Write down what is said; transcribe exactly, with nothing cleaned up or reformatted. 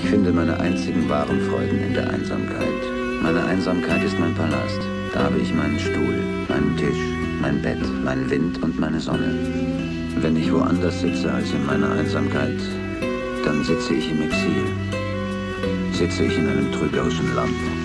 Ich finde meine einzigen wahren Freuden in der Einsamkeit. Meine Einsamkeit ist mein Palast. Da habe ich meinen Stuhl, meinen Tisch, mein Bett, meinen Wind und meine Sonne. Wenn ich woanders sitze als in meiner Einsamkeit, dann sitze ich im Exil. Sitze ich in einem trügerischen Land.